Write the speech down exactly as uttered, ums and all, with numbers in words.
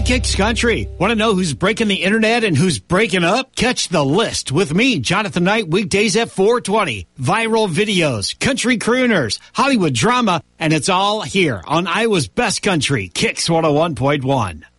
Kicks Country. Want to know who's breaking the internet and who's breaking up? Catch The List with me, Jonathan Knight, weekdays at four twenty. Viral videos, country crooners, Hollywood drama, and it's all here on Iowa's Best Country, Kicks one oh one point one.